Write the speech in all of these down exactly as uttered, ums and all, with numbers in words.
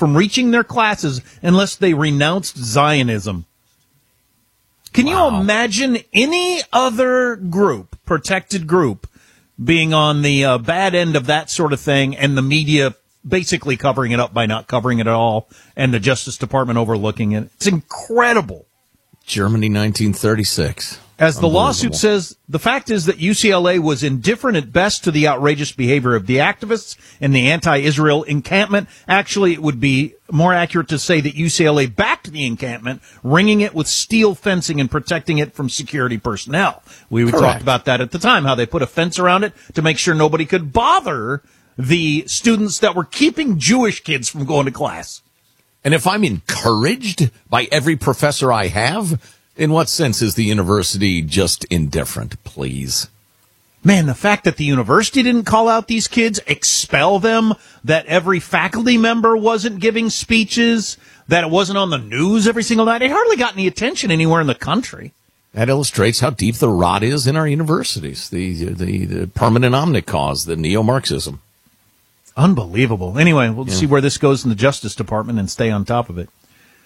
from reaching their classes unless they renounced Zionism. Can wow. you imagine any other group, protected group, being on the uh, bad end of that sort of thing, and the media basically covering it up by not covering it at all, and the Justice Department overlooking it? It's incredible. Germany, nineteen thirty-six. As the lawsuit says, the fact is that U C L A was indifferent at best to the outrageous behavior of the activists and the anti-Israel encampment. Actually, it would be more accurate to say that U C L A backed the encampment, ringing it with steel fencing and protecting it from security personnel. We Correct. talked about that at the time, how they put a fence around it to make sure nobody could bother the students that were keeping Jewish kids from going to class. And if I'm encouraged by every professor I have, in what sense is the university just indifferent, please? Man, the fact that the university didn't call out these kids, expel them, that every faculty member wasn't giving speeches, that it wasn't on the news every single night, it hardly got any attention anywhere in the country. That illustrates how deep the rot is in our universities, the the, the permanent omnicause, the neo-Marxism. Unbelievable. Anyway, we'll yeah. see where this goes in the Justice Department and stay on top of it.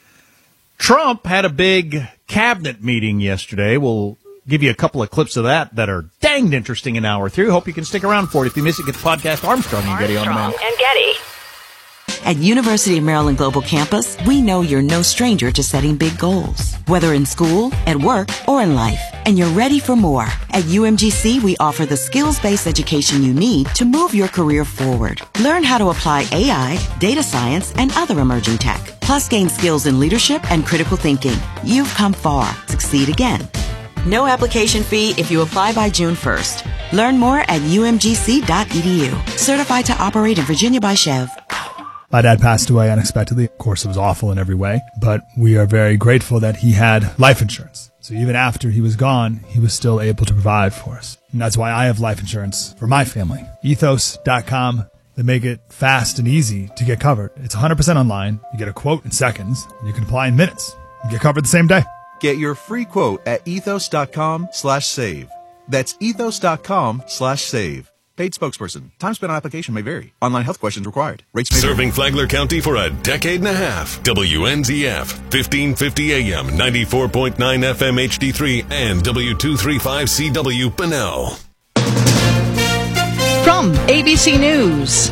Trump had a big cabinet meeting yesterday. We'll give you a couple of clips of that that are danged interesting in hour three. Hope you can stick around for it. If you miss it, get the podcast Armstrong and Getty on demand. And Getty. At University of Maryland Global Campus, we know you're no stranger to setting big goals, whether in school, at work, or in life. And you're ready for more. At U M G C, we offer the skills-based education you need to move your career forward. Learn how to apply A I, data science, and other emerging tech. Plus, gain skills in leadership and critical thinking. You've come far. Succeed again. No application fee if you apply by June first. Learn more at U M G C dot E D U. Certified to operate in Virginia by Chev. My dad passed away unexpectedly. Of course, it was awful in every way, but we are very grateful that he had life insurance. So even after he was gone, he was still able to provide for us. And that's why I have life insurance for my family. Ethos dot com. They make it fast and easy to get covered. It's one hundred percent online. You get a quote in seconds. And you can apply in minutes. You get covered the same day. Get your free quote at ethos dot com slash save. That's ethos dot com slash save. Paid spokesperson. Time spent on application may vary. Online health questions required. Rates may Serving vary. Flagler County for a decade and a half. W N Z F, fifteen fifty A M, ninety-four point nine F M H D three, and W two thirty-five C W Bunnell. From A B C News,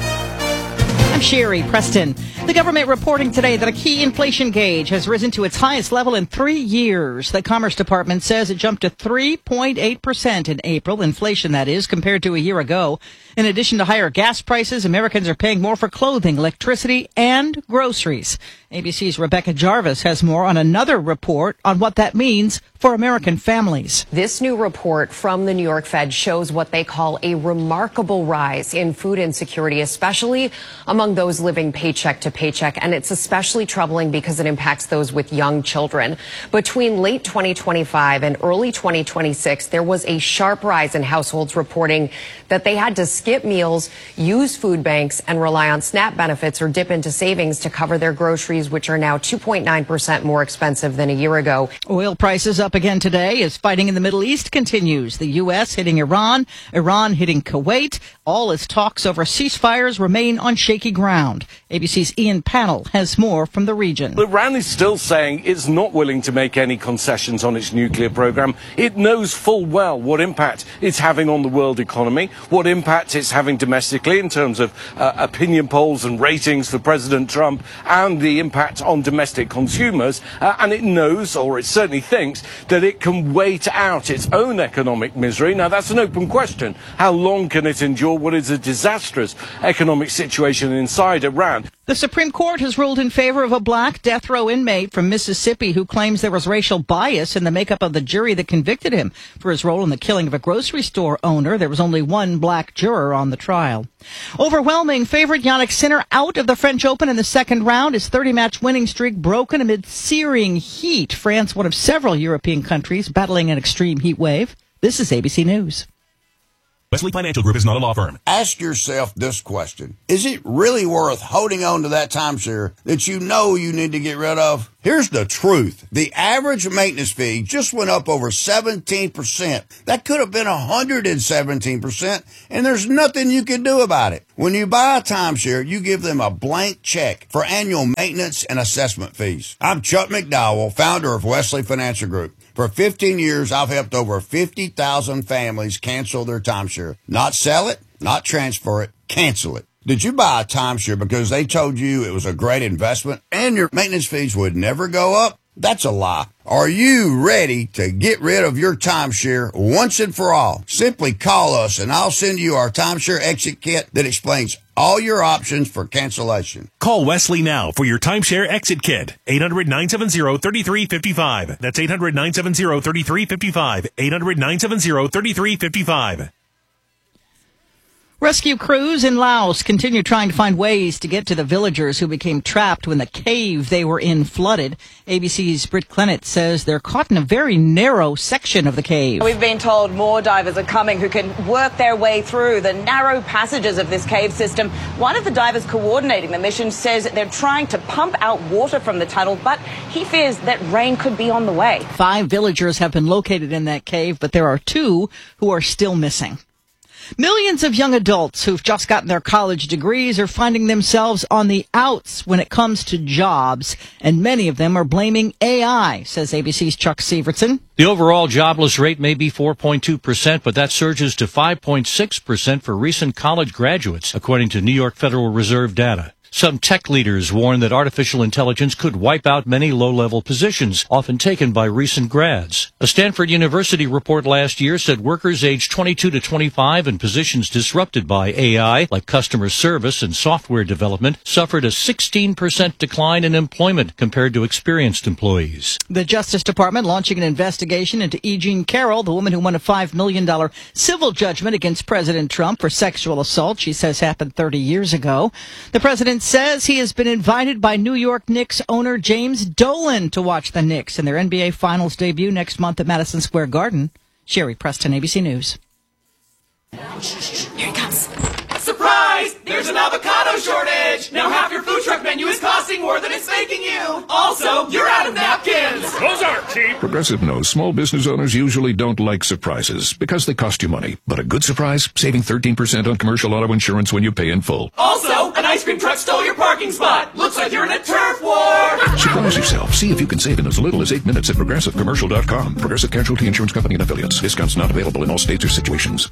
I'm Sherry Preston. The government reporting today that a key inflation gauge has risen to its highest level in three years. The Commerce Department says it jumped to three point eight percent in April, inflation that is, compared to a year ago. In addition to higher gas prices, Americans are paying more for clothing, electricity, and groceries. A B C's Rebecca Jarvis has more on another report on what that means for American families. This new report from the New York Fed shows what they call a remarkable rise in food insecurity, especially among those living paycheck to paycheck. And it's especially troubling because it impacts those with young children. Between late twenty twenty-five and early twenty twenty-six, there was a sharp rise in households reporting that they had to skip meals, use food banks, and rely on SNAP benefits or dip into savings to cover their groceries, which are now two point nine percent more expensive than a year ago. Oil prices up again today as fighting in the Middle East continues. The U S hitting Iran, Iran hitting Kuwait, all as talks over ceasefires remain on shaky ground. A B C's Ian Pannell has more from the region. Iran is still saying it's not willing to make any concessions on its nuclear program. It knows full well what impact it's having on the world economy, what impact it's having domestically in terms of uh, opinion polls and ratings for President Trump, and the impact on domestic consumers. Uh, and it knows, or it certainly thinks, that it can wait out its own economic misery. Now, that's an open question. How long can it endure what is a disastrous economic situation inside Iran? The Supreme Court has ruled in favor of a black death row inmate from Mississippi who claims there was racial bias in the makeup of the jury that convicted him for his role in the killing of a grocery store owner. There was only one black juror on the trial. Overwhelming favorite Jannik Sinner out of the French Open in the second round. His thirty-match winning streak broken amid searing heat. France, one of several European countries battling an extreme heat wave. This is A B C News. Wesley Financial Group is not a law firm. Ask yourself this question. Is it really worth holding on to that timeshare that you know you need to get rid of? Here's the truth. The average maintenance fee just went up over seventeen percent. That could have been one hundred seventeen percent, and there's nothing you can do about it. When you buy a timeshare, you give them a blank check for annual maintenance and assessment fees. I'm Chuck McDowell, founder of Wesley Financial Group. For fifteen years, I've helped over fifty thousand families cancel their timeshare. Not sell it, not transfer it, cancel it. Did you buy a timeshare because they told you it was a great investment and your maintenance fees would never go up? That's a lie. Are you ready to get rid of your timeshare once and for all? Simply call us and I'll send you our timeshare exit kit that explains all your options for cancellation. Call Wesley now for your timeshare exit kit. eight hundred, nine seven zero, three three five five. That's eight hundred, nine seven zero, three three five five. eight hundred, nine seven zero, three three five five. Rescue crews in Laos continue trying to find ways to get to the villagers who became trapped when the cave they were in flooded. A B C's Britt Clennett says they're caught in a very narrow section of the cave. We've been told more divers are coming who can work their way through the narrow passages of this cave system. One of the divers coordinating the mission says they're trying to pump out water from the tunnel, but he fears that rain could be on the way. Five villagers have been located in that cave, but there are two who are still missing. Millions of young adults who've just gotten their college degrees are finding themselves on the outs when it comes to jobs, and many of them are blaming A I, says A B C's Chuck Severson. The overall jobless rate may be four point two percent, but that surges to five point six percent for recent college graduates, according to New York Federal Reserve data. Some tech leaders warn that artificial intelligence could wipe out many low-level positions, often taken by recent grads. A Stanford University report last year said workers aged twenty-two to twenty-five in positions disrupted by A I, like customer service and software development, suffered a sixteen percent decline in employment compared to experienced employees. The Justice Department launching an investigation into E. Jean Carroll, the woman who won a five million dollars civil judgment against President Trump for sexual assault she says happened thirty years ago. The president says he has been invited by New York Knicks owner James Dolan to watch the Knicks in their N B A Finals debut next month at Madison Square Garden. Sherry Preston, A B C News. Here he comes. Surprise! There's an avocado shortage! Now half your food truck menu is costing more than it's making you! Also, you're out of napkins! Those aren't cheap! Progressive knows small business owners usually don't like surprises because they cost you money. But a good surprise? Saving thirteen percent on commercial auto insurance when you pay in full. Also, an ice cream truck stole your parking spot! Looks like you're in a turf war! Surprise yourself. See if you can save in as little as eight minutes at progressive commercial dot com. Progressive Casualty Insurance Company and Affiliates. Discounts not available in all states or situations.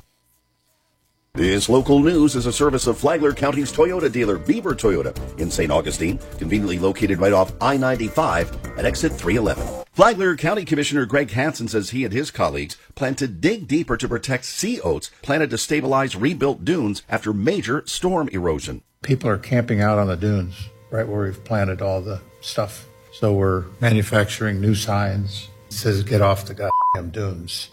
This local news is a service of Flagler County's Toyota dealer, Beaver Toyota, in Saint Augustine, conveniently located right off I ninety-five at exit three eleven. Flagler County Commissioner Greg Hansen says he and his colleagues plan to dig deeper to protect sea oats planted to stabilize rebuilt dunes after major storm erosion. People are camping out on the dunes, right where we've planted all the stuff. So we're manufacturing new signs. It says, get off the goddamn dunes.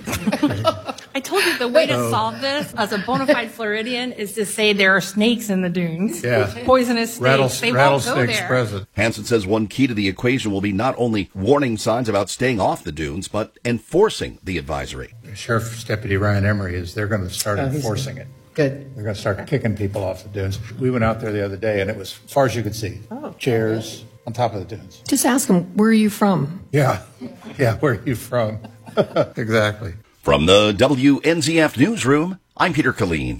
I told you the way to solve this as a bona fide Floridian is to say there are snakes in the dunes. Yeah. Poisonous snakes. Rattles- they won't go rattlesnakes there. present. Hansen says one key to the equation will be not only warning signs about staying off the dunes, but enforcing the advisory. Sheriff's Deputy Ryan Emery is they're going to start Oh, he's enforcing good. it. Good. They're going to start kicking people off the dunes. We went out there the other day, and it was as far as you could see. Oh, Chairs on top of the dunes. Just ask them, where are you from? Yeah. Yeah, where are you from? Exactly. From the W N Z F Newsroom, I'm Peter Killeen.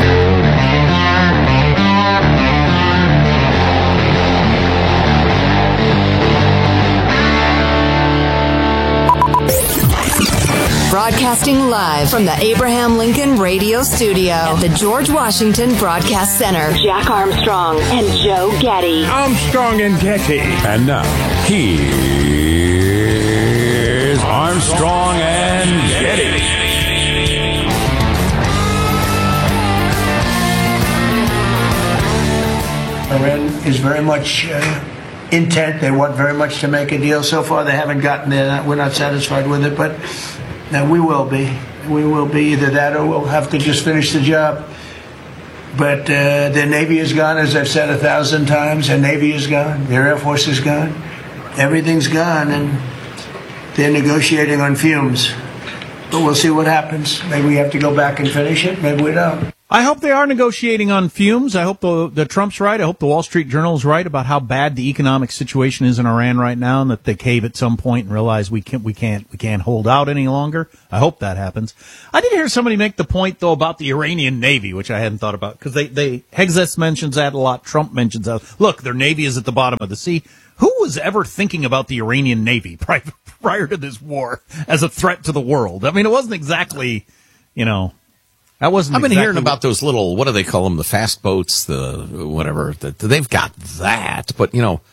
Broadcasting live from the Abraham Lincoln Radio Studio at the George Washington Broadcast Center. Jack Armstrong and Joe Getty. Armstrong and Getty. And now, here's Armstrong and Getty. Iran is very much uh, intent. They want very much to make a deal. So far, they haven't gotten there. We're not satisfied with it, but uh, we will be. We will be either that or we'll have to just finish the job. But uh, their Navy is gone, as I've said a thousand times. Their Navy is gone. Their Air Force is gone. Everything's gone, and they're negotiating on fumes. But we'll see what happens. Maybe we have to go back and finish it. Maybe we don't. I hope they are negotiating on fumes. I hope the, the Trump's right. I hope the Wall Street Journal is right about how bad the economic situation is in Iran right now, and that they cave at some point and realize we can't we can't we can't hold out any longer. I hope that happens. I did hear somebody make the point though about the Iranian Navy, which I hadn't thought about, because they they Hexas mentions that a lot. Trump mentions that. Look, their Navy is at the bottom of the sea. Who was ever thinking about the Iranian Navy prior, prior to this war as a threat to the world? I mean, it wasn't exactly, you know. That wasn't I've been exactly hearing about those little, what do they call them, the fast boats, the whatever. The, they've got that, but, you know,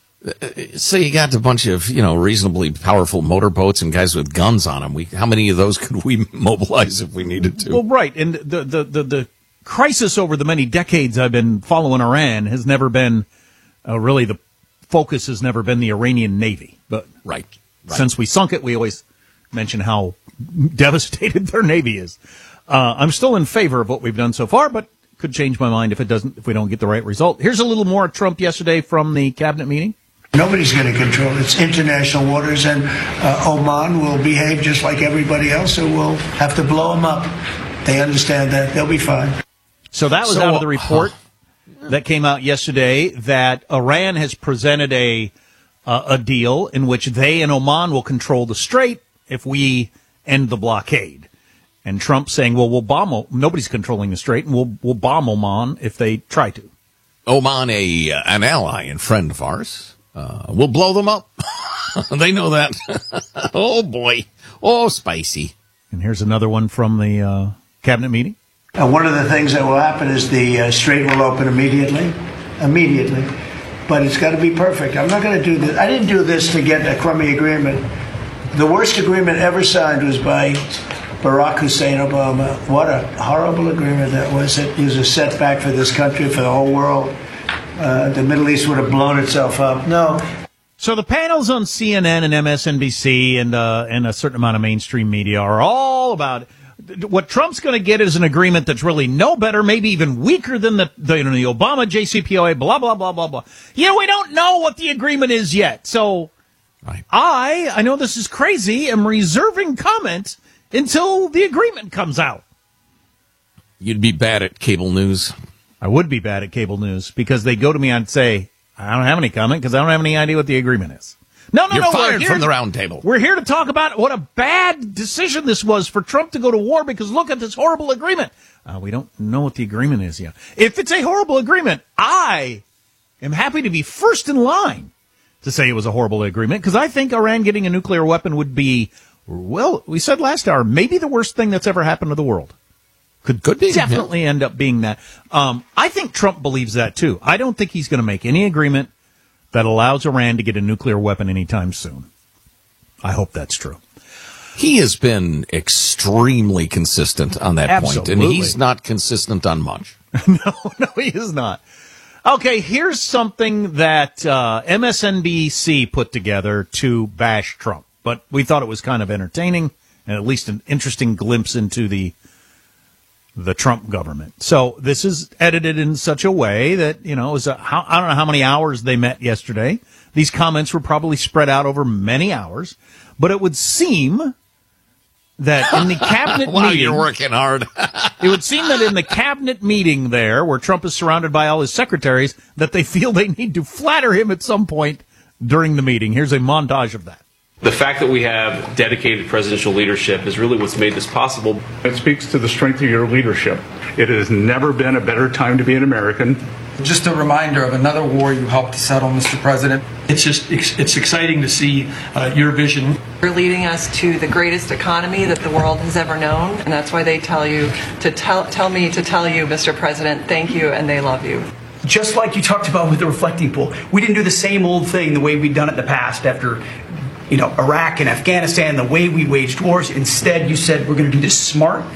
say you got a bunch of, you know, reasonably powerful motorboats and guys with guns on them. We, how many of those could we mobilize if we needed to? Well, right, and the the the, the crisis over the many decades I've been following Iran has never been, uh, really the focus has never been the Iranian Navy. But right, right. Since we sunk it, we always mention how devastated their Navy is. Uh, I'm still in favor of what we've done so far, but could change my mind if it doesn't, if we don't get the right result. Here's a little more Trump yesterday from the cabinet meeting. Nobody's going to control it. It's international waters, and uh, Oman will behave just like everybody else, so we'll have to blow them up. They understand that. They'll be fine. So that was So, out of the report uh, that came out yesterday, that Iran has presented a uh, a deal in which they and Oman will control the strait if we end the blockade. And Trump saying, well, we'll bomb, o- nobody's controlling the strait, and we'll we'll bomb Oman if they try to. Oman, a uh, an ally and friend of ours. Uh, we'll blow them up. They know that. Oh, boy. Oh, spicy. And here's another one from the uh, cabinet meeting. Uh, one of the things that will happen is the uh, strait will open immediately, immediately. But it's got to be perfect. I'm not going to do this. I didn't do this to get a crummy agreement. The worst agreement ever signed was by Barack Hussein Obama. What a horrible agreement that was. It was a setback for this country, for the whole world. Uh, the Middle East would have blown itself up. No. So the panels on C N N and M S N B C and uh, and a certain amount of mainstream media are all about what Trump's going to get is an agreement that's really no better, maybe even weaker than the the, you know, the Obama J C P O A. Blah blah blah blah blah. You know, we don't know what the agreement is yet. So right. I I know this is crazy. Am reserving comment until the agreement comes out. You'd be bad at cable news. I would be bad at cable news because they go to me and say, I don't have any comment because I don't have any idea what the agreement is. No, no, You're no. fired we're from the round table. We're here to talk about what a bad decision this was for Trump to go to war because look at this horrible agreement. Uh, we don't know what the agreement is yet. If it's a horrible agreement, I am happy to be first in line to say it was a horrible agreement because I think Iran getting a nuclear weapon would be, well, we said last hour, maybe the worst thing that's ever happened to the world. Could, could be. Definitely yeah. end up being that. Um, I think Trump believes that, too. I don't think he's going to make any agreement that allows Iran to get a nuclear weapon anytime soon. I hope that's true. He has been extremely consistent on that Absolutely. point, and he's not consistent on much. no, no, he is not. Okay, here's something that uh, M S N B C put together to bash Trump, but we thought it was kind of entertaining and at least an interesting glimpse into the the Trump government. So this is edited in such a way that, you know, it was a, how, I don't know how many hours they met yesterday. These comments were probably spread out over many hours, but it would seem that in the cabinet wow, meeting... you're working hard. It would seem that in the cabinet meeting there, where Trump is surrounded by all his secretaries, that they feel they need to flatter him at some point during the meeting. Here's a montage of that. The fact that we have dedicated presidential leadership is really what's made this possible. It speaks to the strength of your leadership. It has never been a better time to be an American. Just a reminder of another war you helped to settle, Mister President. It's just it's exciting to see uh, your vision. You're leading us to the greatest economy that the world has ever known, and that's why they tell you to tell tell me to tell you, Mister President, thank you, and they love you. Just like you talked about with the reflecting pool, we didn't do the same old thing the way we'd done it in the past after, you know, Iraq and Afghanistan, the way we waged wars. Instead, you said we're going to do this smart.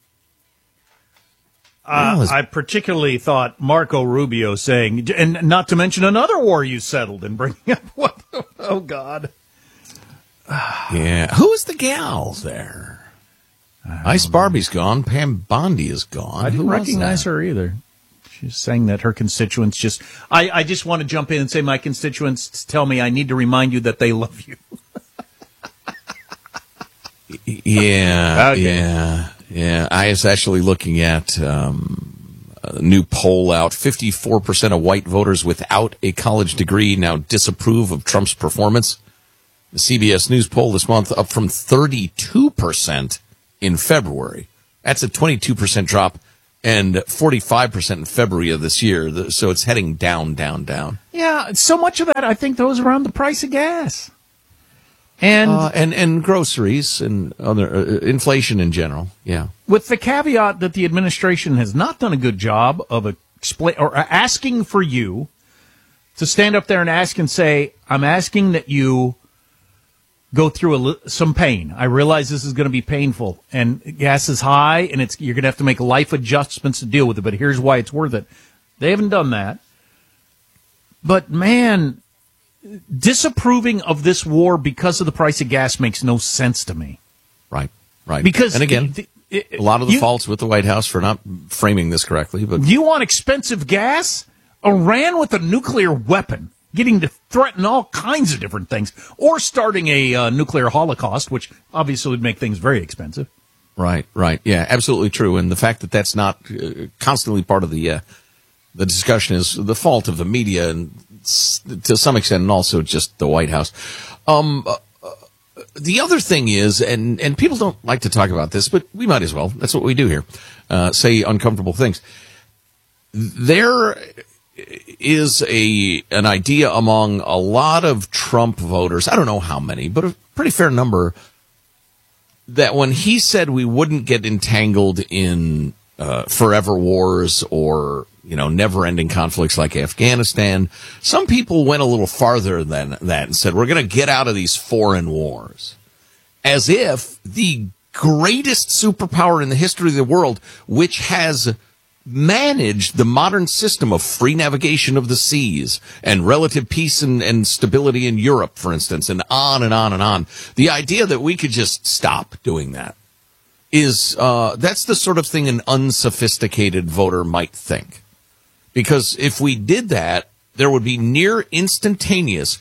Uh, I particularly thought Marco Rubio saying, and not to mention another war you settled, and bringing up what? The, oh God! Yeah, who is the gal there? Ice Barbie's gone. Pam Bondi is gone. I didn't who recognize her either. She's saying that her constituents just. I, I just want to jump in and say my constituents tell me I need to remind you that they love you. Yeah, Okay. yeah, yeah. I was actually looking at um, a new poll out. fifty-four percent of white voters without a college degree now disapprove of Trump's performance. The C B S News poll this month up from thirty-two percent in February. That's a twenty-two percent drop, and forty-five percent in February of this year. So it's heading down, down, down. Yeah, so much of that, I think, goes around the price of gas. And Uh, and, and groceries and other uh, inflation in general. Yeah. with the caveat that the administration has not done a good job of explain or asking for you to stand up there and ask and say, I'm asking that you go through a, li- some pain. I realize this is going to be painful, and gas is high, and it's you're going to have to make life adjustments to deal with it, but here's why it's worth it. They haven't done that. But, man, disapproving of this war because of the price of gas makes no sense to me. Right, right. Because and again, it, it, a lot of the you, faults with the White House for not framing this correctly. But you want expensive gas? Iran with a nuclear weapon, getting to threaten all kinds of different things, or starting a uh, nuclear holocaust, which obviously would make things very expensive. Right, right. Yeah, absolutely true. And the fact that that's not uh, constantly part of the uh, the discussion is the fault of the media and s- to some extent, and also just the White House. Um, uh, the other thing is, and, and people don't like to talk about this, but we might as well. That's what we do here. Uh, say uncomfortable things. There is a an idea among a lot of Trump voters, I don't know how many, but a pretty fair number, that when he said we wouldn't get entangled in uh, forever wars or, you know, never-ending conflicts like Afghanistan, some people went a little farther than that and said we're going to get out of these foreign wars, as if the greatest superpower in the history of the world, which has managed the modern system of free navigation of the seas and relative peace and, and stability in Europe, for instance, and on and on and on. The idea that we could just stop doing that is, uh, that's the sort of thing an unsophisticated voter might think. Because if we did that, there would be near instantaneous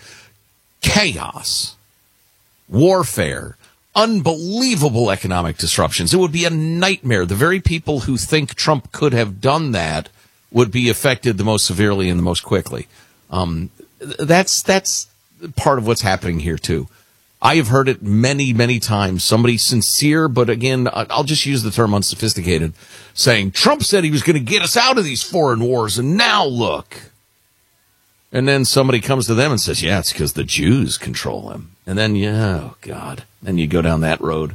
chaos, warfare, unbelievable economic disruptions. It would be a nightmare. The very people who think Trump could have done that would be affected the most severely and the most quickly. Um, that's that's part of what's happening here, too. I have heard it many, many times. Somebody sincere, but again, I'll just use the term unsophisticated, saying Trump said he was going to get us out of these foreign wars, and now look. And then somebody comes to them and says, yeah, it's because the Jews control him. And then, yeah, oh, God. Then you go down that road.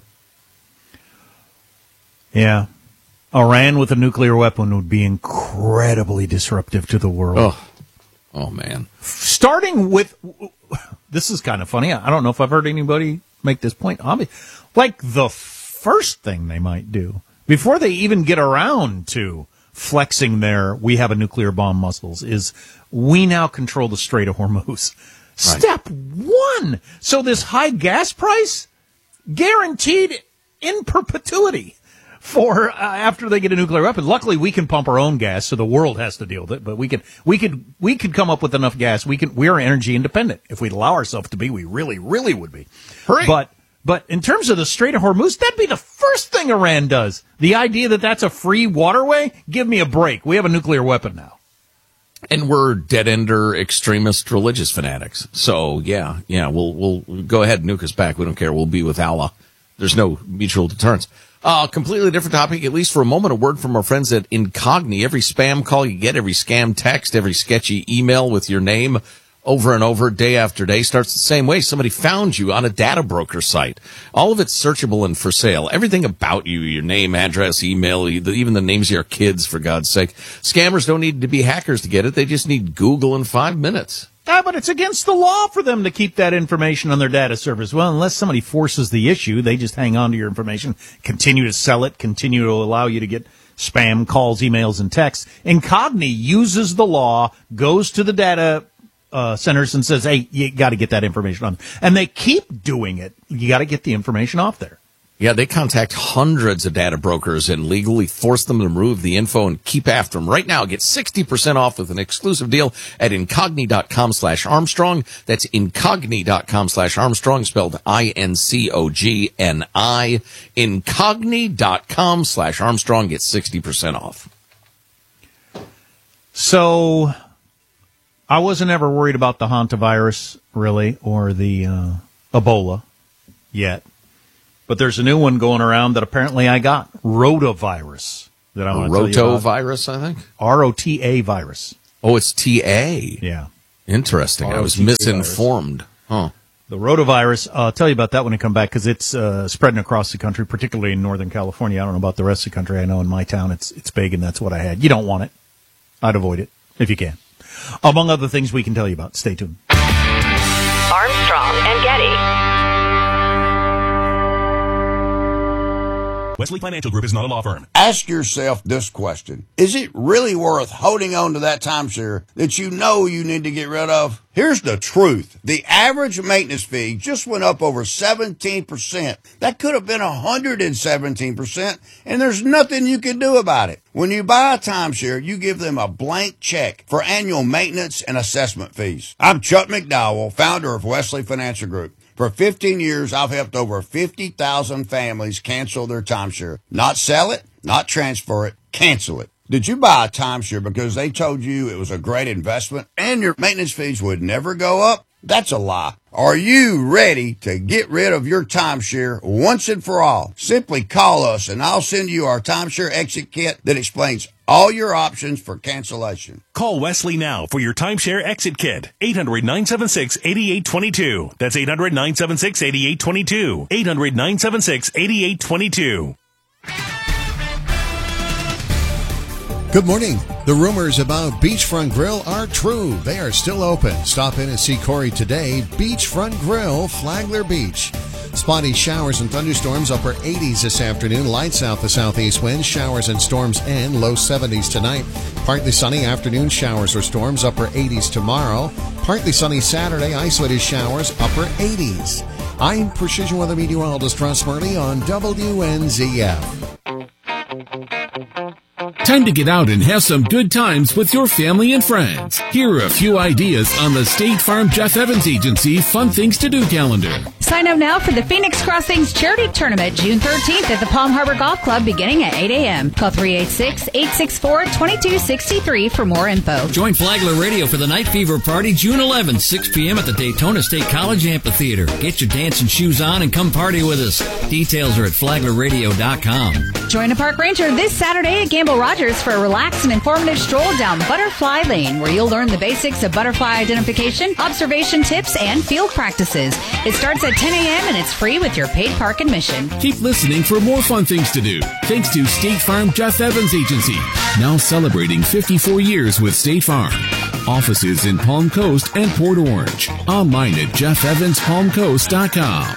Yeah. Iran with a nuclear weapon would be incredibly disruptive to the world. Oh, oh man. Starting with, this is kind of funny. I don't know if I've heard anybody make this point. Like the first thing they might do, before they even get around to flexing their we have a nuclear bomb muscles, is we now control the Strait of Hormuz. Right. Step one. So this high gas price, guaranteed in perpetuity for uh, after they get a nuclear weapon. Luckily, we can pump our own gas, so the world has to deal with it. But we could, we could, we could come up with enough gas. We can. We are energy independent. If we'd allow ourselves to be, we really, really would be. Hooray. But but in terms of the Strait of Hormuz, that'd be the first thing Iran does. The idea that that's a free waterway, give me a break. We have a nuclear weapon now. And we're dead-ender extremist religious fanatics. So, yeah, yeah, we'll we'll go ahead and nuke us back. We don't care. We'll be with Allah. There's no mutual deterrence. Uh, completely different topic, at least for a moment. A word from our friends at Incogni. Every spam call you get, every scam text, every sketchy email with your name over and over, day after day, starts the same way. Somebody found you on a data broker site. All of it's searchable and for sale. Everything about you, your name, address, email, even the names of your kids, for God's sake. Scammers don't need to be hackers to get it. They just need Google in five minutes. Ah, but it's against the law for them to keep that information on their data servers. Well, unless somebody forces the issue, they just hang on to your information, continue to sell it, continue to allow you to get spam calls, emails, and texts. Incogni uses the law, goes to the data uh, centers and says, hey, you got to get that information on. And they keep doing it. You got to get the information off there. Yeah, they contact hundreds of data brokers and legally force them to remove the info and keep after them. Right now, get sixty percent off with an exclusive deal at incogni.com slash Armstrong. That's incogni.com slash Armstrong, spelled I N C O G N I. Incogni.com slash Armstrong. Get sixty percent off. So, I wasn't ever worried about the hantavirus, really, or the uh, Ebola yet. But there's a new one going around that apparently I got, rotavirus. That I want to tell you about. Rotavirus, I think? R O T A virus. Oh, it's T A. Yeah. Interesting. I was misinformed. Huh. The rotavirus, uh, I'll tell you about that when I come back, because it's uh, spreading across the country, particularly in Northern California. I don't know about the rest of the country. I know in my town it's it's big, and that's what I had. You don't want it. I'd avoid it, if you can. Among other things we can tell you about. Stay tuned. Armstrong and Getty. Wesley Financial Group is not a law firm. Ask yourself this question. Is it really worth holding on to that timeshare that you know you need to get rid of? Here's the truth. The average maintenance fee just went up over seventeen percent. That could have been one hundred seventeen percent, and there's nothing you can do about it. When you buy a timeshare, you give them a blank check for annual maintenance and assessment fees. I'm Chuck McDowell, founder of Wesley Financial Group. For fifteen years, I've helped over fifty thousand families cancel their timeshare. Not sell it, not transfer it, cancel it. Did you buy a timeshare because they told you it was a great investment and your maintenance fees would never go up? That's a lie. Are you ready to get rid of your timeshare once and for all? Simply call us and I'll send you our timeshare exit kit that explains all your options for cancellation. Call Wesley now for your timeshare exit kit. eight hundred, nine seven six, eight eight two two. That's eight hundred, nine seven six, eight eight two two. eight hundred, nine seven six, eight eight two two. Good morning. The rumors about Beachfront Grill are true. They are still open. Stop in and see Corey today. Beachfront Grill, Flagler Beach. Spotty showers and thunderstorms, upper eighties this afternoon. Light south to southeast winds, showers and storms and low seventies tonight. Partly sunny afternoon showers or storms, upper eighties tomorrow. Partly sunny Saturday, isolated showers, upper eighties. I'm Precision Weather Meteorologist Ross Murley on W N Z F. Time to get out and have some good times with your family and friends. Here are a few ideas on the State Farm Jeff Evans Agency Fun Things to Do calendar. Sign up now for the Phoenix Crossings Charity Tournament June thirteenth at the Palm Harbor Golf Club beginning at eight a.m. Call three eight six, eight six four, two two six three for more info. Join Flagler Radio for the Night Fever Party June eleventh, six p.m. at the Daytona State College Amphitheater. Get your dancing shoes on and come party with us. Details are at flagler radio dot com. Join a park ranger this Saturday at Gamble Rogers for a relaxed and informative stroll down Butterfly Lane, where you'll learn the basics of butterfly identification, observation tips, and field practices. It starts at ten a.m. and it's free with your paid park admission. Keep listening for more fun things to do. Thanks to State Farm Jeff Evans Agency, now celebrating fifty-four years with State Farm. Offices in Palm Coast and Port Orange. Online at jeff evans palm coast dot com.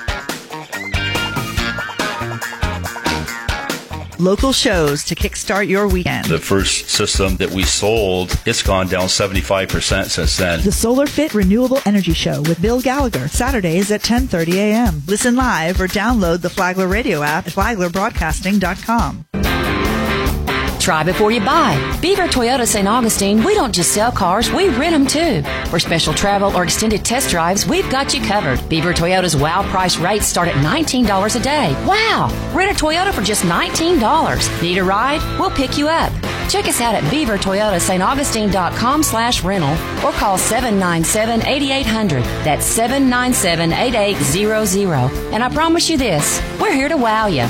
Local shows to kickstart your weekend. The first system that we sold, it's gone down seventy-five percent since then. The Solar Fit Renewable Energy Show with Bill Gallagher, Saturdays at ten thirty a.m. Listen live or download the Flagler Radio app at flagler broadcasting dot com. Try before you buy. Beaver Toyota Saint Augustine, we don't just sell cars, we rent them too. For special travel or extended test drives, we've got you covered. Beaver Toyota's wow price rates start at nineteen dollars a day. Wow! Rent a Toyota for just nineteen dollars. Need a ride? We'll pick you up. Check us out at beaver toyota saint augustine dot com slash rental or call seven nine seven, eight eight hundred. That's seven nine seven, eight eight hundred. And I promise you this, we're here to wow you.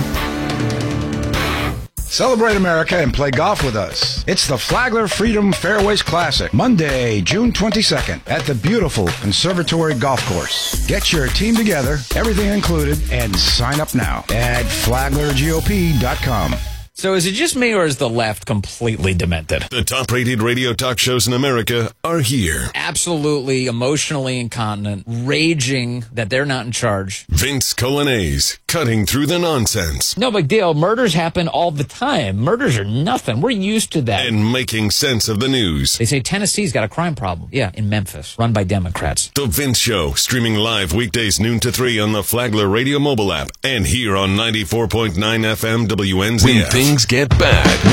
Celebrate America and play golf with us. It's the Flagler Freedom Fairways Classic, Monday, June twenty-second, at the beautiful Conservatory Golf Course. Get your team together, everything included, and sign up now at flagler g o p dot com. So is it just me, or is the left completely demented? The top-rated radio talk shows in America are here. Absolutely emotionally incontinent, raging that they're not in charge. Vince Colanese, cutting through the nonsense. No big deal. Murders happen all the time. Murders are nothing. We're used to that. And making sense of the news. They say Tennessee's got a crime problem. Yeah, in Memphis, run by Democrats. The Vince Show, streaming live weekdays noon to three on the Flagler Radio mobile app and here on ninety-four point nine F M W N Z F. When things get bad.